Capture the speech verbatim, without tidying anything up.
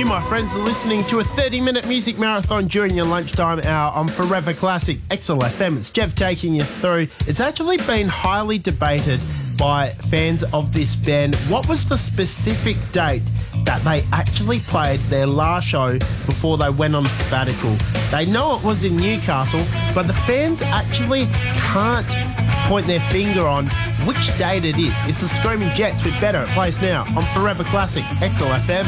You, my friends, are listening to a thirty-minute music marathon during your lunchtime hour on Forever Classic X L F M. It's Jeff taking you through. It's actually been highly debated by fans of this band. What was the specific date that they actually played their last show before they went on sabbatical? They know it was in Newcastle, but the fans actually can't point their finger on which date it is. It's the Screaming Jets with Better. It plays now on Forever Classic X L F M.